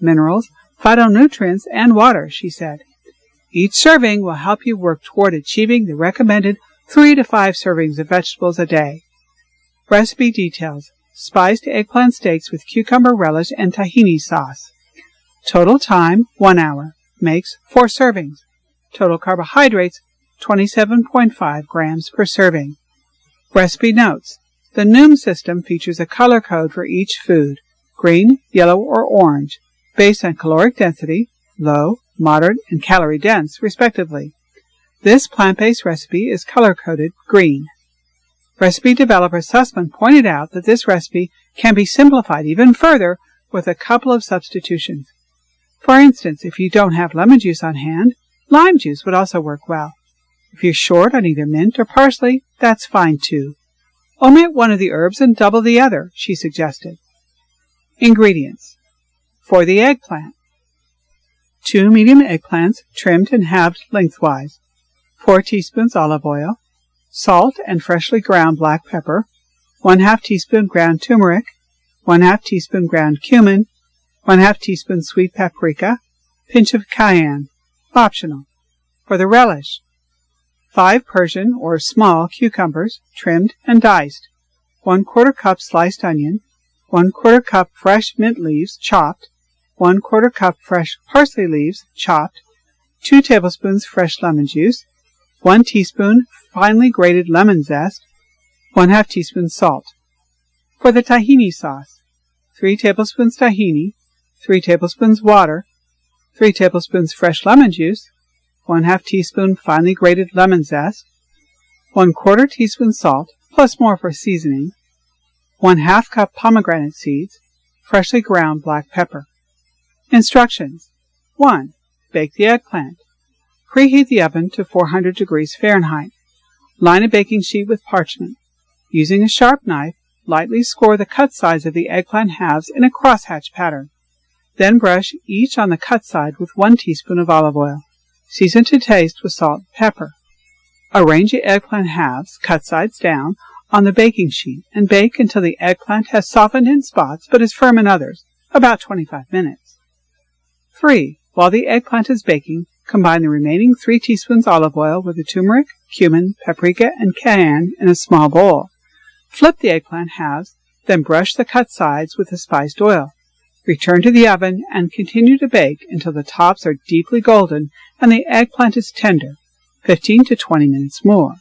minerals, phytonutrients, and water, she said. Each serving will help you work toward achieving the recommended 3 to 5 servings of vegetables a day. Recipe details: spiced eggplant steaks with cucumber relish and tahini sauce. Total time, 1 hour. Makes 4 servings. Total carbohydrates, 27.5 grams per serving. Recipe notes: the Noom system features a color code for each food, green, yellow, or orange, based on caloric density, low, moderate, and calorie dense, respectively. This plant-based recipe is color-coded green. Recipe developer Sussman pointed out that this recipe can be simplified even further with a couple of substitutions. For instance, if you don't have lemon juice on hand, lime juice would also work well. If you're short on either mint or parsley, that's fine too. Omit one of the herbs and double the other, she suggested. Ingredients. For the eggplant: 2 medium eggplants trimmed and halved lengthwise, 4 teaspoons olive oil, salt and freshly ground black pepper, 1/2 teaspoon ground turmeric, 1/2 teaspoon ground cumin, 1/2 teaspoon sweet paprika, pinch of cayenne, optional. For the relish: 5 Persian or small cucumbers, trimmed and diced, 1/4 cup sliced onion, 1/4 cup fresh mint leaves, chopped, 1/4 cup fresh parsley leaves, chopped, 2 tablespoons fresh lemon juice, 1 teaspoon finely grated lemon zest, 1/2 teaspoon salt. For the tahini sauce: 3 tablespoons tahini, 3 tablespoons water, 3 tablespoons fresh lemon juice, 1/2 teaspoon finely grated lemon zest, 1/4 teaspoon salt, plus more for seasoning, 1/2 cup pomegranate seeds, freshly ground black pepper. Instructions: 1. Bake the eggplant. Preheat the oven to 400 degrees Fahrenheit. Line a baking sheet with parchment. Using a sharp knife, lightly score the cut sides of the eggplant halves in a crosshatch pattern. Then brush each on the cut side with 1 teaspoon of olive oil. Season to taste with salt and pepper. Arrange the eggplant halves, cut sides down, on the baking sheet and bake until the eggplant has softened in spots but is firm in others, about 25 minutes. 3. While the eggplant is baking, combine the remaining 3 teaspoons olive oil with the turmeric, cumin, paprika, and cayenne in a small bowl. Flip the eggplant halves, then brush the cut sides with the spiced oil. Return to the oven and continue to bake until the tops are deeply golden and the eggplant is tender, 15 to 20 minutes more.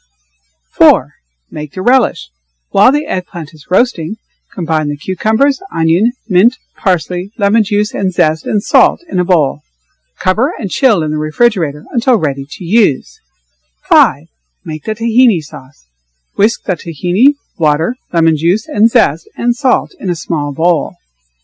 4. Make the relish. While the eggplant is roasting, combine the cucumbers, onion, mint, parsley, lemon juice, and zest and salt in a bowl. Cover and chill in the refrigerator until ready to use. 5. Make the tahini sauce. Whisk the tahini, water, lemon juice, and zest and salt in a small bowl.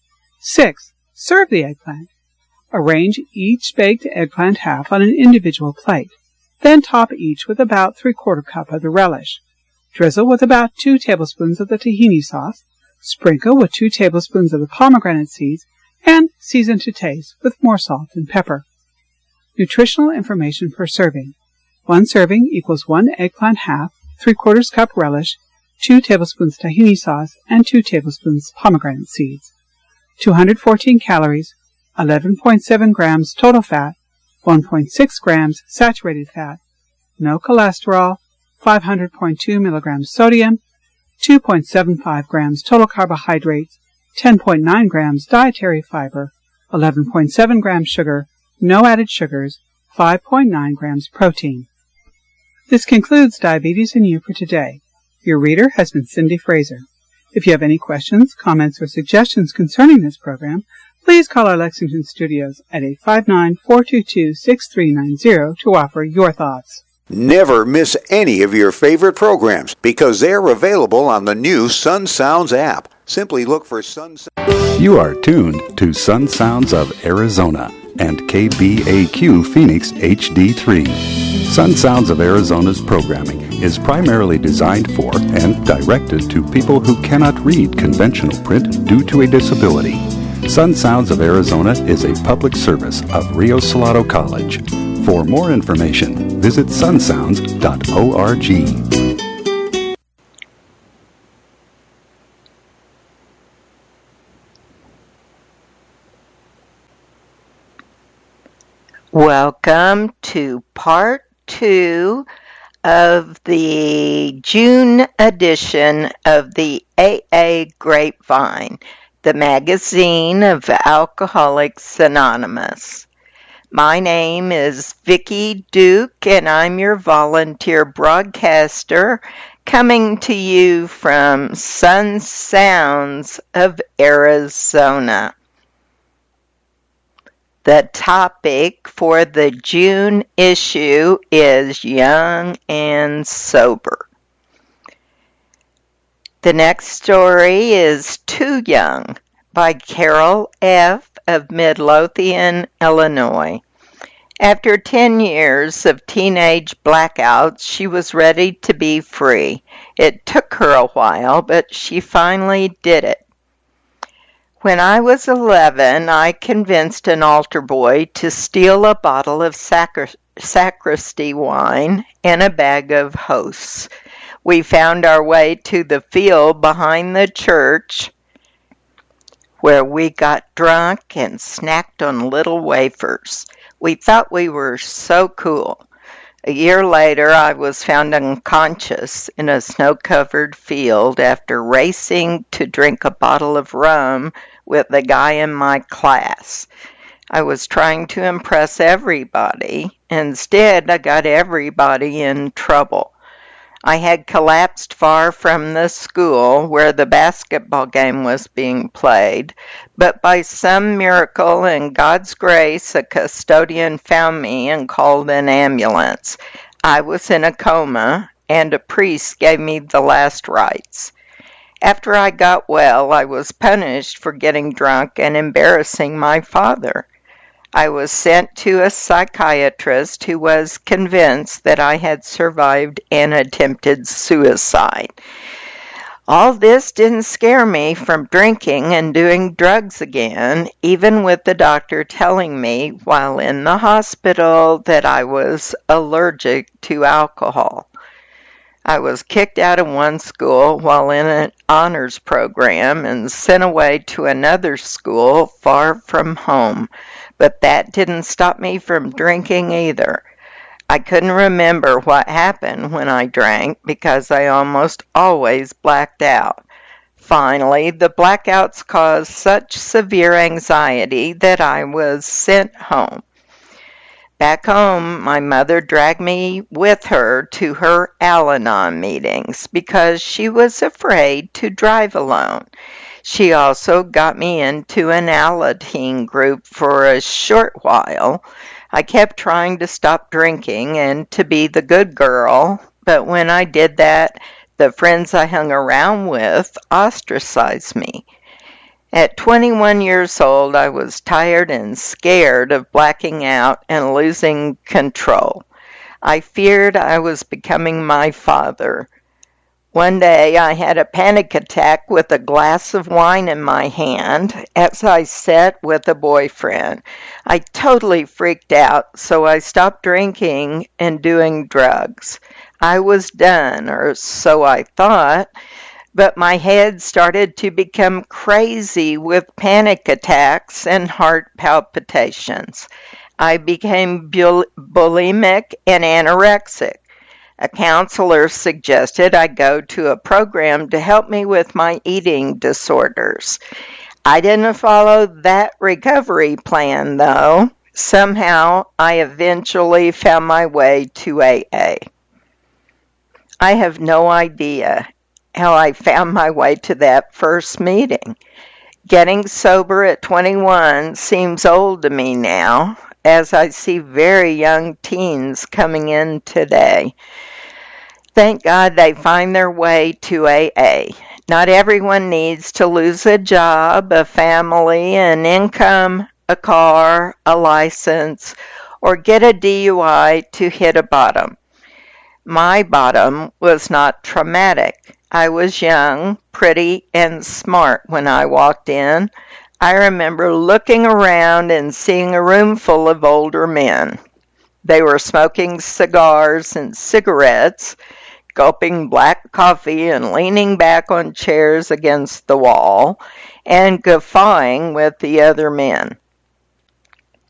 6. Serve the eggplant. Arrange each baked eggplant half on an individual plate. Then top each with about 3/4 cup of the relish. Drizzle with about 2 tablespoons of the tahini sauce. Sprinkle with 2 tablespoons of the pomegranate seeds, and season to taste with more salt and pepper. Nutritional information per serving. 1 serving equals 1 eggplant half, 3/4 cup relish, 2 tablespoons tahini sauce, and 2 tablespoons pomegranate seeds. 214 calories, 11.7 grams total fat, 1.6 grams saturated fat, no cholesterol, 500.2 milligrams sodium, 2.75 grams total carbohydrates, 10.9 grams dietary fiber, 11.7 grams sugar, no added sugars, 5.9 grams protein. This concludes Diabetes and You for today. Your reader has been Cindy Fraser. If you have any questions, comments, or suggestions concerning this program, please call our Lexington studios at 859-422-6390 to offer your thoughts. Never miss any of your favorite programs because they're available on the new Sun Sounds app. Simply look for Sun Sounds. You are tuned to Sun Sounds of Arizona and KBAQ Phoenix HD3. Sun Sounds of Arizona's programming is primarily designed for and directed to people who cannot read conventional print due to a disability. Sun Sounds of Arizona is a public service of Rio Salado College. For more information, visit sunsounds.org. Welcome to part 2 of the June edition of the AA Grapevine, the magazine of Alcoholics Anonymous. My name is Vicki Duke, and I'm your volunteer broadcaster coming to you from Sun Sounds of Arizona. The topic for the June issue is Young and Sober. The next story is Too Young by Carol F. of Midlothian, Illinois. After 10 years of teenage blackouts, she was ready to be free. It took her a while, but she finally did it. When I was 11, I convinced an altar boy to steal a bottle of sacristy wine and a bag of hosts. We found our way to the field behind the church, where we got drunk and snacked on little wafers. We thought we were so cool. A year later, I was found unconscious in a snow-covered field after racing to drink a bottle of rum with a guy in my class. I was trying to impress everybody. Instead, I got everybody in trouble. I had collapsed far from the school where the basketball game was being played, but by some miracle and God's grace, a custodian found me and called an ambulance. I was in a coma, and a priest gave me the last rites. After I got well, I was punished for getting drunk and embarrassing my father. I was sent to a psychiatrist who was convinced that I had survived an attempted suicide. All this didn't scare me from drinking and doing drugs again, even with the doctor telling me while in the hospital that I was allergic to alcohol. I was kicked out of one school while in an honors program and sent away to another school far from home. But that didn't stop me from drinking either. I couldn't remember what happened when I drank because I almost always blacked out. Finally, the blackouts caused such severe anxiety that I was sent home. Back home, my mother dragged me with her to her Al-Anon meetings because she was afraid to drive alone. She also got me into an Alateen group for a short while. I kept trying to stop drinking and to be the good girl, but when I did that, the friends I hung around with ostracized me. At 21 years old, I was tired and scared of blacking out and losing control. I feared I was becoming my father. One day I had a panic attack with a glass of wine in my hand as I sat with a boyfriend. I totally freaked out, so I stopped drinking and doing drugs. I was done, or so I thought, but my head started to become crazy with panic attacks and heart palpitations. I became bulimic and anorexic. A counselor suggested I go to a program to help me with my eating disorders. I didn't follow that recovery plan, though. Somehow, I eventually found my way to AA. I have no idea how I found my way to that first meeting. Getting sober at 21 seems old to me now, as I see very young teens coming in today. Thank God they find their way to AA. Not everyone needs to lose a job, a family, an income, a car, a license, or get a DUI to hit a bottom. My bottom was not traumatic. I was young, pretty, and smart when I walked in. I remember looking around and seeing a room full of older men. They were smoking cigars and cigarettes, gulping black coffee and leaning back on chairs against the wall, and guffawing with the other men.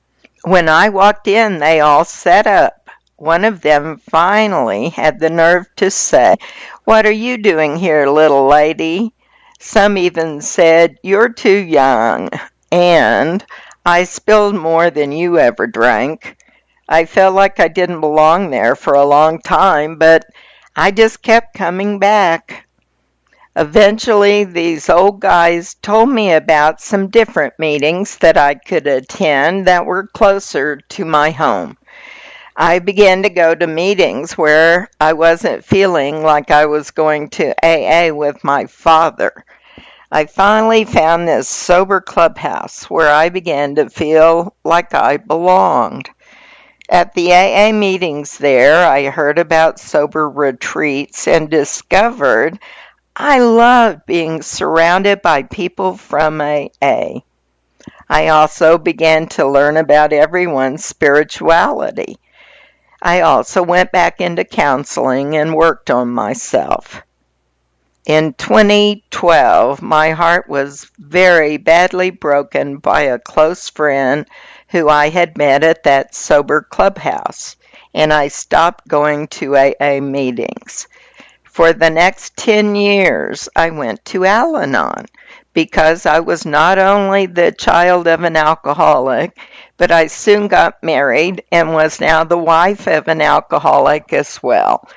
When I walked in, they all sat up. One of them finally had the nerve to say, "What are you doing here, little lady?" Some even said, "You're too young," and "I spilled more than you ever drank." I felt like I didn't belong there for a long time, but I just kept coming back. Eventually, these old guys told me about some different meetings that I could attend that were closer to my home. I began to go to meetings where I wasn't feeling like I was going to AA with my father. I finally found this sober clubhouse where I began to feel like I belonged. At the AA meetings there, I heard about sober retreats and discovered I loved being surrounded by people from AA. I also began to learn about everyone's spirituality. I also went back into counseling and worked on myself. In 2012, my heart was very badly broken by a close friend who I had met at that sober clubhouse, and I stopped going to AA meetings. For the next 10 years, I went to Al-Anon because I was not only the child of an alcoholic, but I soon got married and was now the wife of an alcoholic as well.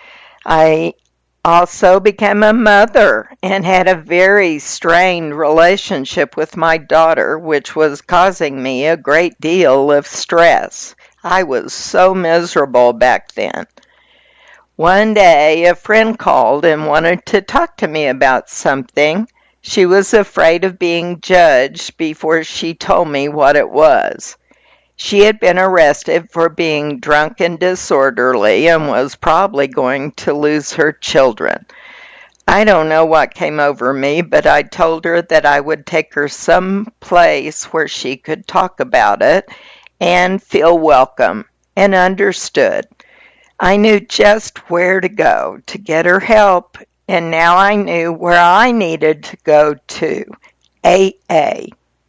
I also became a mother and had a very strained relationship with my daughter, which was causing me a great deal of stress. I was so miserable back then. One day, a friend called and wanted to talk to me about something. She was afraid of being judged before she told me what it was. She had been arrested for being drunk and disorderly and was probably going to lose her children. I don't know what came over me, but I told her that I would take her someplace where she could talk about it and feel welcome and understood. I knew just where to go to get her help, and now I knew where I needed to go to, AA.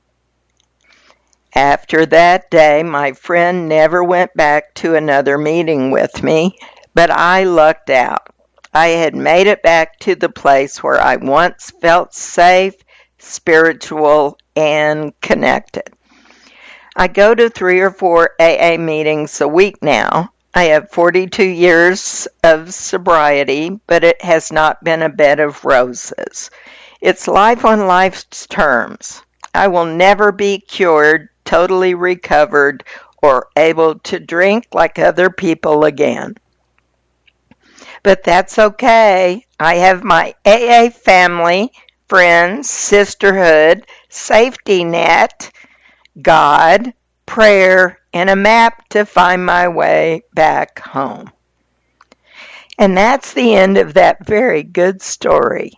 After that day, my friend never went back to another meeting with me, but I lucked out. I had made it back to the place where I once felt safe, spiritual, and connected. I go to 3 or 4 AA meetings a week now. I have 42 years of sobriety, but it has not been a bed of roses. It's life on life's terms. I will never be cured, totally recovered, or able to drink like other people again. But that's okay. I have my AA family, friends, sisterhood, safety net, God, prayer, and a map to find my way back home. And that's the end of that very good story.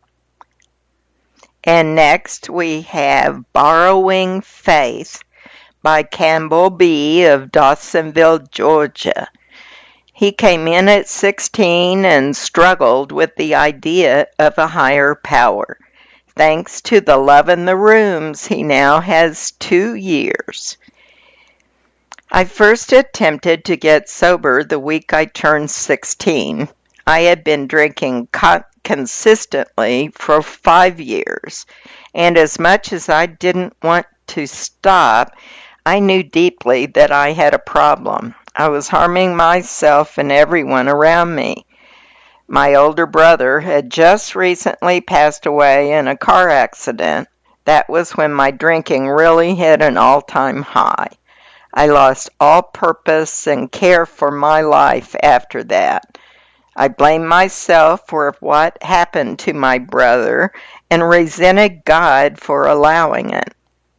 And next we have Borrowing Faith by Campbell B. of Dawsonville, Georgia. He came in at 16 and struggled with the idea of a higher power. Thanks to the Love in the Rooms, he now has 2 years. I first attempted to get sober the week I turned 16. I had been drinking consistently for 5 years, and as much as I didn't want to stop, I knew deeply that I had a problem. I was harming myself and everyone around me. My older brother had just recently passed away in a car accident. That was when my drinking really hit an all-time high. I lost all purpose and care for my life after that. I blamed myself for what happened to my brother and resented God for allowing it.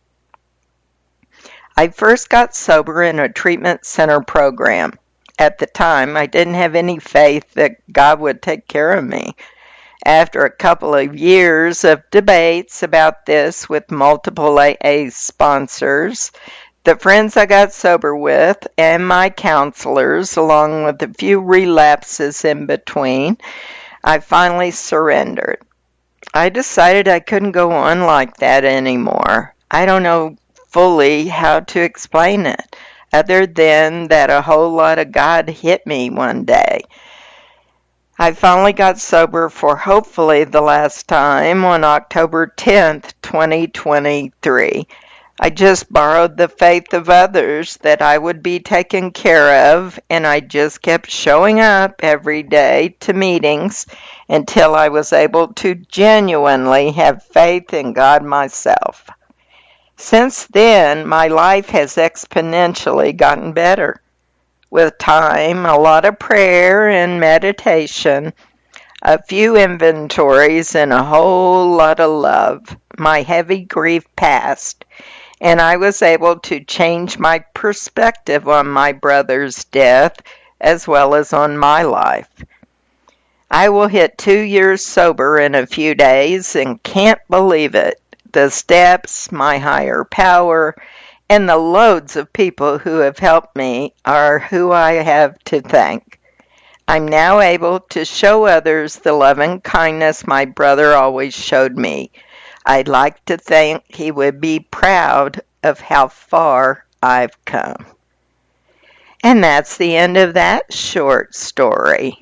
I first got sober in a treatment center program. At the time, I didn't have any faith that God would take care of me. After a couple of years of debates about this with multiple AA sponsors, the friends I got sober with, and my counselors, along with a few relapses in between, I finally surrendered. I decided I couldn't go on like that anymore. I don't know fully how to explain it, other than that a whole lot of God hit me one day. I finally got sober for hopefully the last time on October 10th, 2023. I just borrowed the faith of others that I would be taken care of, and I just kept showing up every day to meetings until I was able to genuinely have faith in God myself. Since then, my life has exponentially gotten better. With time, a lot of prayer and meditation, a few inventories, and a whole lot of love, my heavy grief passed, and I was able to change my perspective on my brother's death as well as on my life. I will hit 2 years sober in a few days and can't believe it. The steps, my higher power, and the loads of people who have helped me are who I have to thank. I'm now able to show others the love and kindness my brother always showed me. I'd like to think he would be proud of how far I've come. And that's the end of that short story.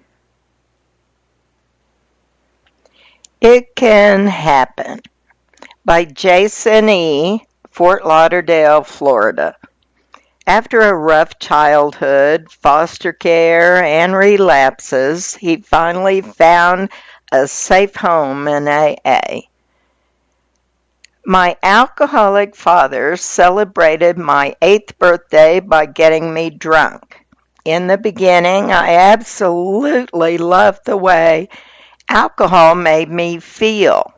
It Can Happen by Jason E., Fort Lauderdale, Florida. After a rough childhood, foster care, and relapses, he finally found a safe home in AA. My alcoholic father celebrated my 8th birthday by getting me drunk. In the beginning, I absolutely loved the way alcohol made me feel.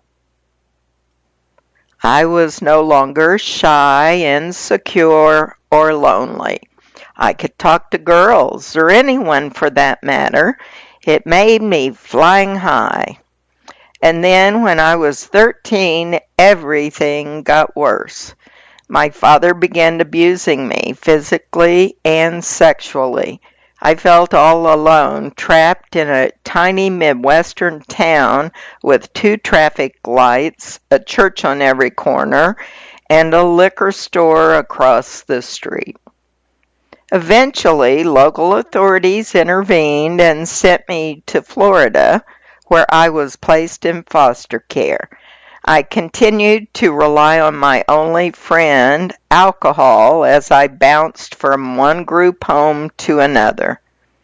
I was no longer shy, insecure, or lonely. I could talk to girls, or anyone for that matter. It made me flying high. And then when I was 13, everything got worse. My father began abusing me physically and sexually. I felt all alone, trapped in a tiny Midwestern town with 2 traffic lights, a church on every corner, and a liquor store across the street. Eventually, local authorities intervened and sent me to Florida, where I was placed in foster care. I continued to rely on my only friend, alcohol, as I bounced from one group home to another.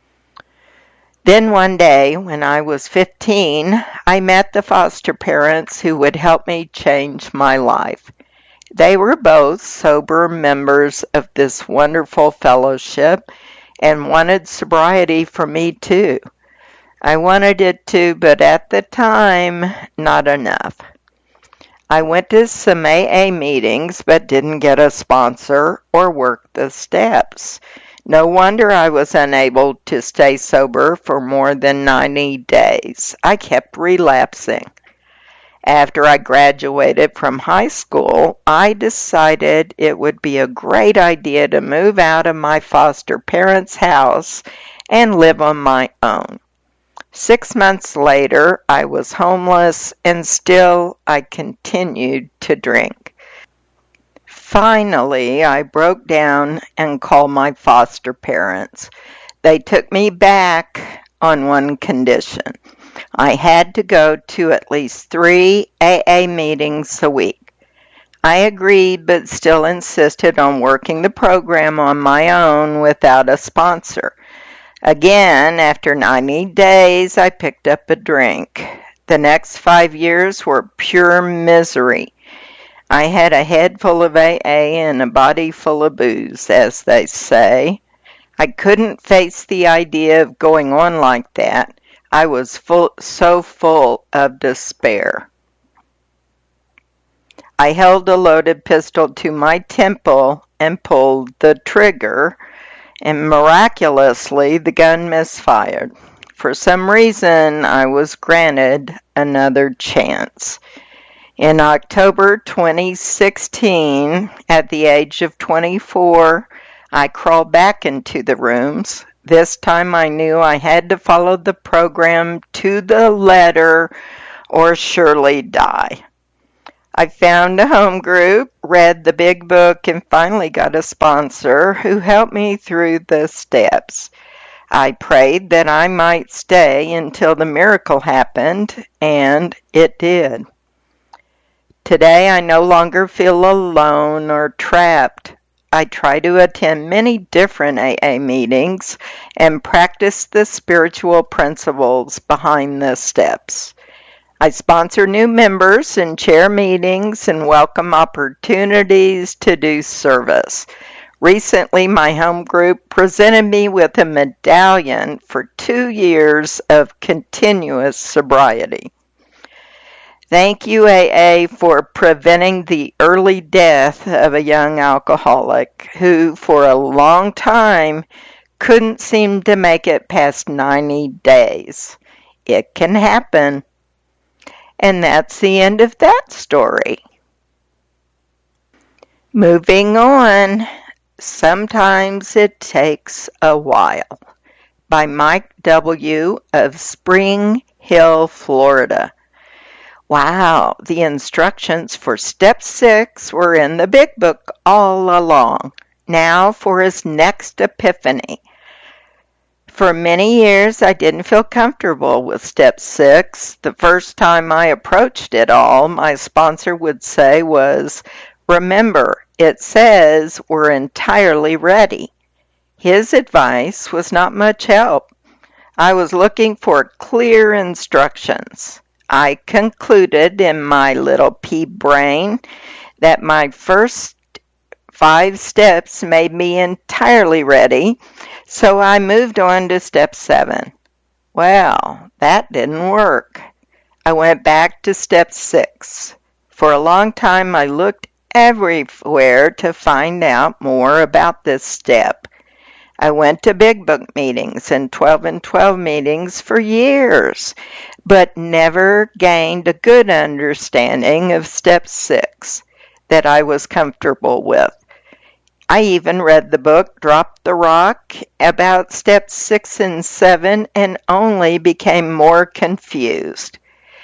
Then one day, when I was 15, I met the foster parents who would help me change my life. They were both sober members of this wonderful fellowship and wanted sobriety for me too. I wanted it too, but at the time, not enough. I went to some AA meetings but didn't get a sponsor or work the steps. No wonder I was unable to stay sober for more than 90 days. I kept relapsing. After I graduated from high school, I decided it would be a great idea to move out of my foster parents' house and live on my own. 6 months later, I was homeless, and still I continued to drink. Finally, I broke down and called my foster parents. They took me back on one condition. I had to go to at least 3 AA meetings a week. I agreed, but still insisted on working the program on my own without a sponsor. Again, after 90 days, I picked up a drink. The next 5 years were pure misery. I had a head full of AA and a body full of booze, as they say. I couldn't face the idea of going on like that. I was so full of despair. I held a loaded pistol to my temple and pulled the trigger, and miraculously the gun misfired. For some reason, I was granted another chance. In October 2016, at the age of 24, I crawled back into the rooms. This time I knew I had to follow the program to the letter or surely die. I found a home group, read the big book, and finally got a sponsor who helped me through the steps. I prayed that I might stay until the miracle happened, and it did. Today I no longer feel alone or trapped. I try to attend many different AA meetings and practice the spiritual principles behind the steps. I sponsor new members and chair meetings and welcome opportunities to do service. Recently, my home group presented me with a medallion for 2 years of continuous sobriety. Thank you, AA, for preventing the early death of a young alcoholic who, for a long time, couldn't seem to make it past 90 days. It can happen. And that's the end of that story. Moving on, Sometimes It Takes a While, by Mike W. of Spring Hill, Florida. Wow, the instructions for Step 6 were in the Big Book all along. Now for his next epiphany. For many years, I didn't feel comfortable with Step 6. The first time I approached it all, my sponsor would say was, "Remember, it says we're entirely ready." His advice was not much help. I was looking for clear instructions. I concluded in my little pea brain that my first 5 steps made me entirely ready, so I moved on to Step 7. Well, that didn't work. I went back to Step 6. For a long time, I looked everywhere to find out more about this step. I went to Big Book meetings and 12 and 12 meetings for years, but never gained a good understanding of Step 6 that I was comfortable with. I even read the book Drop the Rock about Steps 6 and 7 and only became more confused.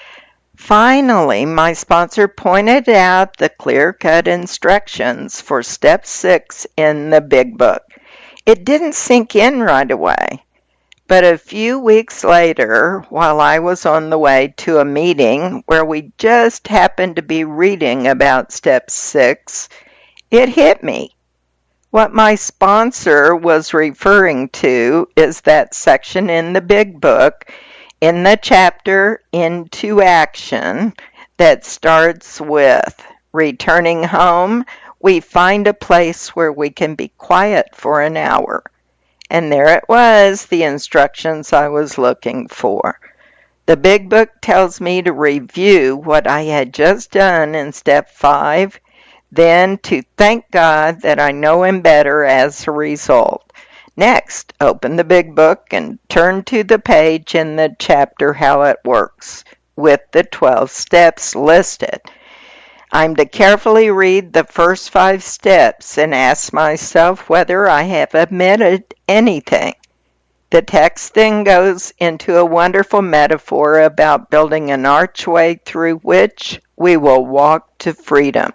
Finally, my sponsor pointed out the clear-cut instructions for Step 6 in the Big Book. It didn't sink in right away, but a few weeks later, while I was on the way to a meeting where we just happened to be reading about Step 6, it hit me. What my sponsor was referring to is that section in the Big Book in the chapter Into Action that starts with returning home. We find a place where we can be quiet for an hour. And there it was, the instructions I was looking for. The Big Book tells me to review what I had just done in Step 5, then to thank God that I know Him better as a result. Next, open the Big Book and turn to the page in the chapter How It Works, with the 12 steps listed. I'm to carefully read the first 5 steps and ask myself whether I have omitted anything. The text then goes into a wonderful metaphor about building an archway through which we will walk to freedom.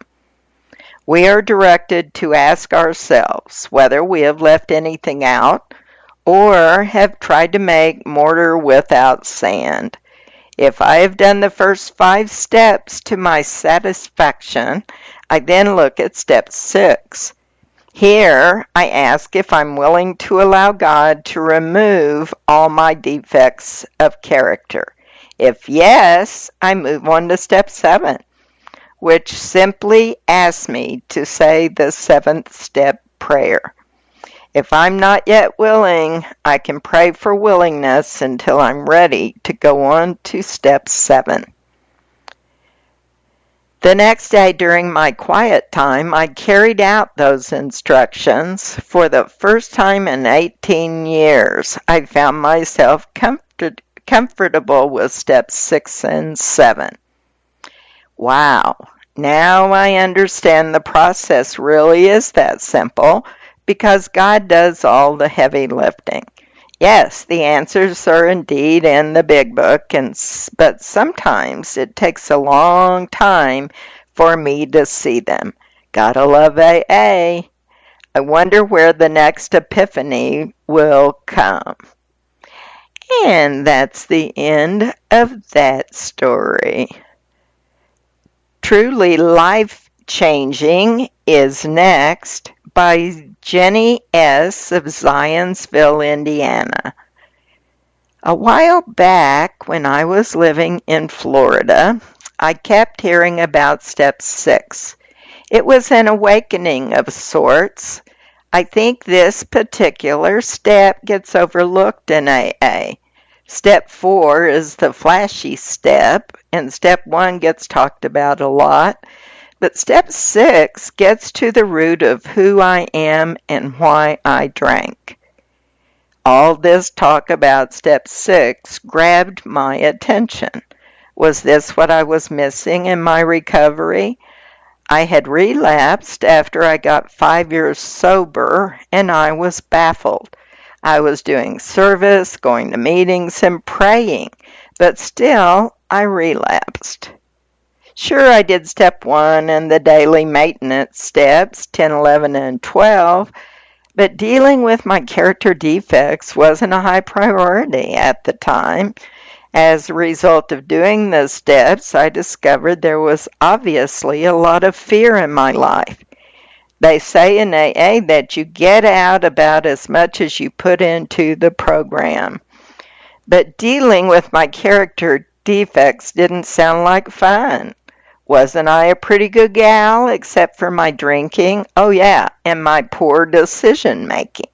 We are directed to ask ourselves whether we have left anything out or have tried to make mortar without sand. If I have done the first 5 steps to my satisfaction, I then look at Step 6. Here, I ask if I'm willing to allow God to remove all my defects of character. If yes, I move on to Step 7, which simply asks me to say the 7th step prayer. If I'm not yet willing, I can pray for willingness until I'm ready to go on to Step 7. The next day during my quiet time, I carried out those instructions. For the first time in 18 years, I found myself comfortable with Steps 6 and 7. Wow, now I understand the process really is that simple, because God does all the heavy lifting. Yes, the answers are indeed in the Big Book, but sometimes it takes a long time for me to see them. Gotta love AA. I wonder where the next epiphany will come. And that's the end of that story. Truly Life-Changing is next by Jenny S. of Zionsville, Indiana. A while back, when I was living in Florida, I kept hearing about Step 6. It was an awakening of sorts. I think this particular step gets overlooked in AA. Step 4 is the flashy step, and Step 1 gets talked about a lot. But Step 6 gets to the root of who I am and why I drank. All this talk about Step 6 grabbed my attention. Was this what I was missing in my recovery? I had relapsed after I got 5 years sober, and I was baffled. I was doing service, going to meetings, and praying, but still I relapsed. Sure, I did Step 1 and the daily maintenance steps, 10, 11, and 12, but dealing with my character defects wasn't a high priority at the time. As a result of doing the steps, I discovered there was obviously a lot of fear in my life. They say in AA that you get out about as much as you put into the program. But dealing with my character defects didn't sound like fun. Wasn't I a pretty good gal except for my drinking? Oh yeah, and my poor decision making.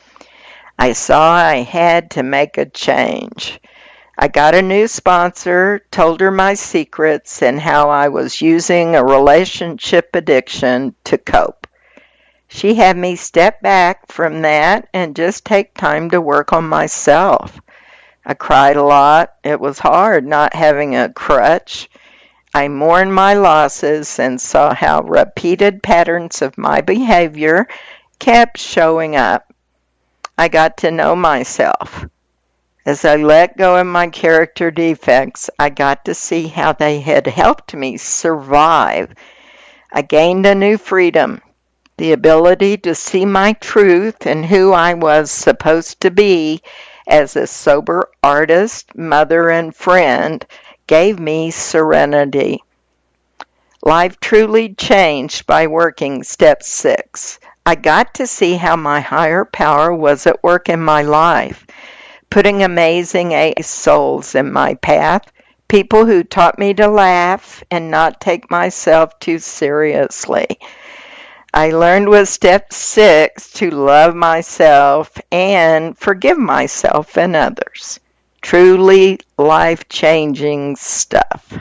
I saw I had to make a change. I got a new sponsor, told her my secrets and how I was using a relationship addiction to cope. She had me step back from that and just take time to work on myself. I cried a lot. It was hard not having a crutch. I mourned my losses and saw how repeated patterns of my behavior kept showing up. I got to know myself. As I let go of my character defects, I got to see how they had helped me survive. I gained a new freedom. The ability to see my truth and who I was supposed to be as a sober artist, mother, and friend gave me serenity. Life truly changed by working Step 6. I got to see how my higher power was at work in my life, putting amazing AA souls in my path, people who taught me to laugh and not take myself too seriously. I learned with Step 6 to love myself and forgive myself and others. Truly life-changing stuff.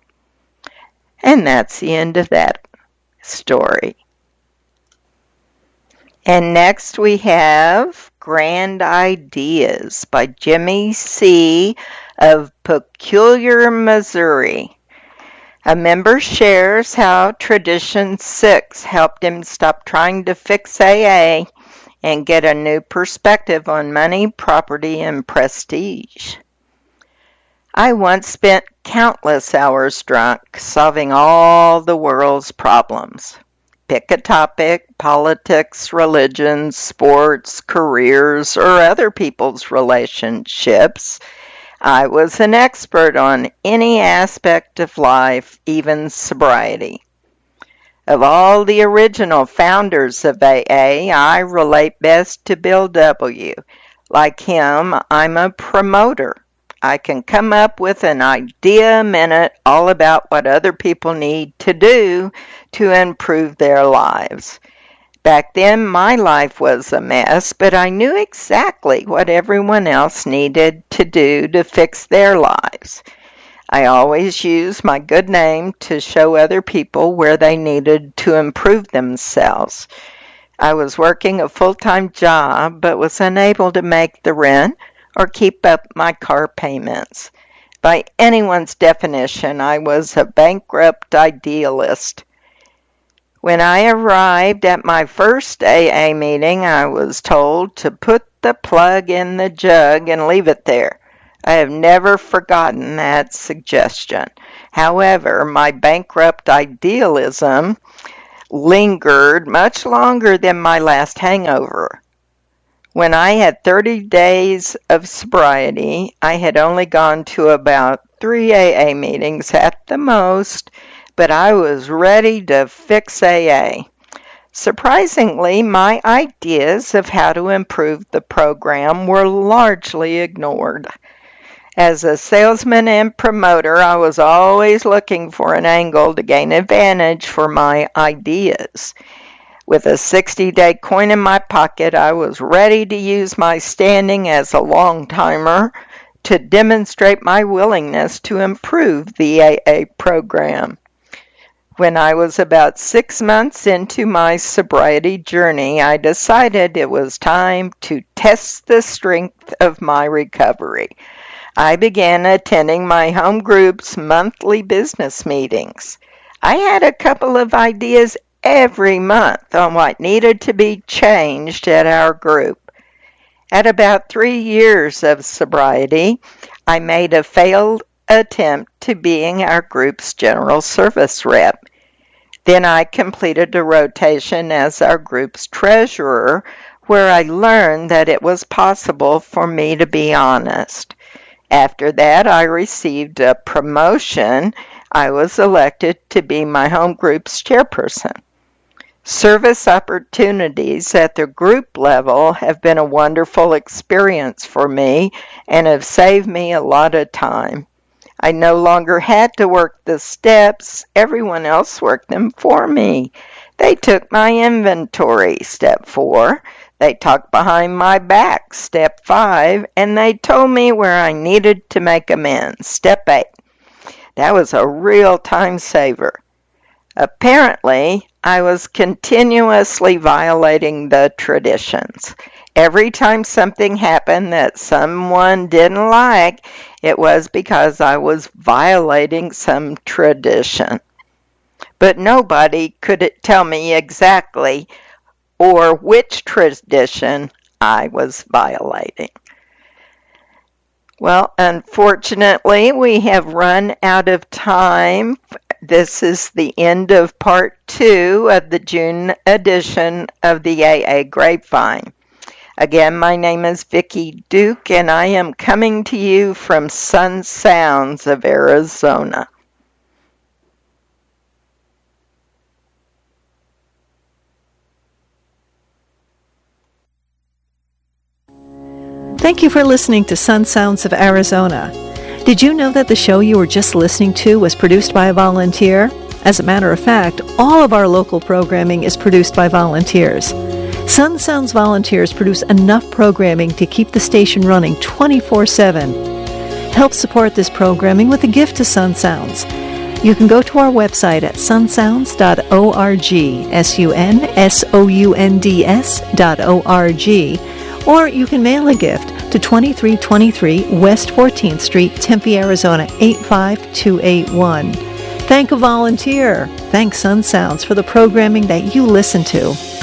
And that's the end of that story. And next we have Grand Ideas by Jimmy C. of Peculiar, Missouri. A member shares how Tradition 6 helped him stop trying to fix AA and get a new perspective on money, property, and prestige. I once spent countless hours drunk, solving all the world's problems. Pick a topic: politics, religion, sports, careers, or other people's relationships. I was an expert on any aspect of life, even sobriety. Of all the original founders of AA, I relate best to Bill W. Like him, I'm a promoter. I can come up with an idea a minute all about what other people need to do to improve their lives. Back then, my life was a mess, but I knew exactly what everyone else needed to do to fix their lives. I always used my good name to show other people where they needed to improve themselves. I was working a full-time job, but was unable to make the rent or keep up my car payments. By anyone's definition, I was a bankrupt idealist. When I arrived at my first AA meeting, I was told to put the plug in the jug and leave it there. I have never forgotten that suggestion. However, my bankrupt idealism lingered much longer than my last hangover. When I had 30 days of sobriety, I had only gone to about 3 AA meetings at the most, but I was ready to fix AA. Surprisingly, my ideas of how to improve the program were largely ignored. As a salesman and promoter, I was always looking for an angle to gain advantage for my ideas. With a 60-day coin in my pocket, I was ready to use my standing as a long-timer to demonstrate my willingness to improve the AA program. When I was about 6 months into my sobriety journey, I decided it was time to test the strength of my recovery. I began attending my home group's monthly business meetings. I had a couple of ideas every month on what needed to be changed at our group. At about 3 years of sobriety, I made a failed attempt to being our group's general service rep. Then I completed a rotation as our group's treasurer, where I learned that it was possible for me to be honest. After that, I received a promotion. I was elected to be my home group's chairperson. Service opportunities at the group level have been a wonderful experience for me and have saved me a lot of time. I no longer had to work the steps. Everyone else worked them for me. They took my inventory, step 4. They talked behind my back, step 5. And they told me where I needed to make amends, step 8. That was a real time saver. Apparently, I was continuously violating the traditions. Every time something happened that someone didn't like, it was because I was violating some tradition. But nobody could tell me exactly or which tradition I was violating. Well, unfortunately, we have run out of time. This is the end of part 2 of the June edition of the AA Grapevine. Again, my name is Vicki Duke, and I am coming to you from Sun Sounds of Arizona. Thank you for listening to Sun Sounds of Arizona. Did you know that the show you were just listening to was produced by a volunteer? As a matter of fact, all of our local programming is produced by volunteers. Sun Sounds volunteers produce enough programming to keep the station running 24/7. Help support this programming with a gift to Sun Sounds. You can go to our website at sunsounds.org, sunsounds.org, or you can mail a gift to 2323 West 14th Street, Tempe, Arizona 85281. Thank a volunteer. Thank Sun Sounds for the programming that you listen to.